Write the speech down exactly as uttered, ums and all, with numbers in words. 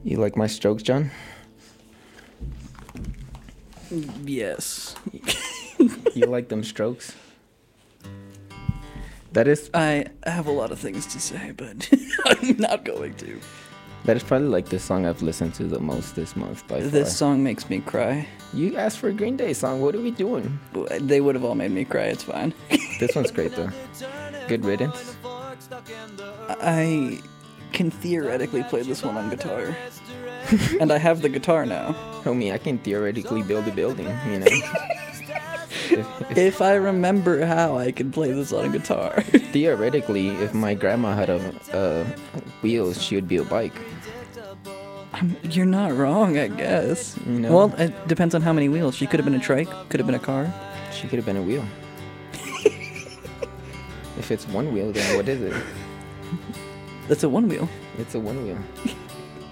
You like my strokes, John? Yes. You like them strokes? That is I have a lot of things to say, but I'm not going to. that is probably like the song I've listened to the most this month by far. This song makes me cry. You asked for a Green Day song. What are we doing? They would have all made me cry. It's fine. This one's great though. Good riddance. I can theoretically play this one on guitar. And I have the guitar now. Homie, I can theoretically build a building, you know? if, If I remember how, I can play this on a guitar. theoretically, if my grandma had a, a wheels, she would be a bike. I'm, you're not wrong, I guess. You know? Well, it depends on how many wheels. She could have been a trike, could have been a car. She could have been a wheel. If it's one wheel, then what is it? That's a one wheel. It's a one wheel.